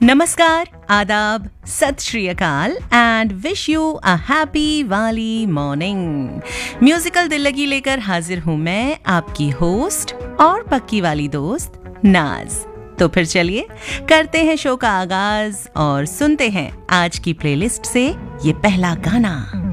नमस्कार, आदाब, सत श्री अकाल and wish you a happy वाली मॉर्निंग। म्यूजिकल दिल लगी लेकर हाजिर हूं मैं, आपकी होस्ट और पक्की वाली दोस्त नाज। तो फिर चलिए करते हैं शो का आगाज और सुनते हैं आज की प्लेलिस्ट से ये पहला गाना।